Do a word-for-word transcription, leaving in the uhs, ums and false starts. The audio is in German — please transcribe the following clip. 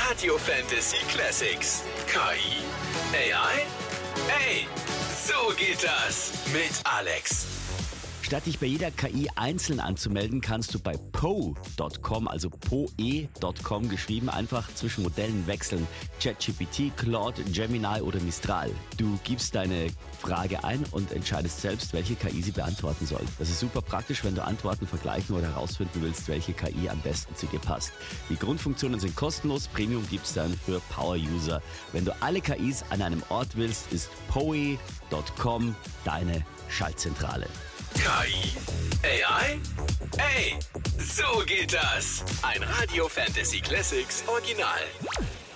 Radio Fantasy Classics. K I? A I? Hey, so geht das mit Alex. Statt dich bei jeder K I einzeln anzumelden, kannst du bei Poe Punkt com, also poe Punkt com geschrieben, einfach zwischen Modellen wechseln. ChatGPT, Claude, Gemini oder Mistral. Du gibst deine Frage ein und entscheidest selbst, welche K I sie beantworten soll. Das ist super praktisch, wenn du Antworten vergleichen oder herausfinden willst, welche K I am besten zu dir passt. Die Grundfunktionen sind kostenlos, Premium gibt's dann für Power-User. Wenn du alle K Is an einem Ort willst, ist poe Punkt com deine Schaltzentrale. K I? A I? Hey, so geht das. Ein Radio Fantasy Classics Original.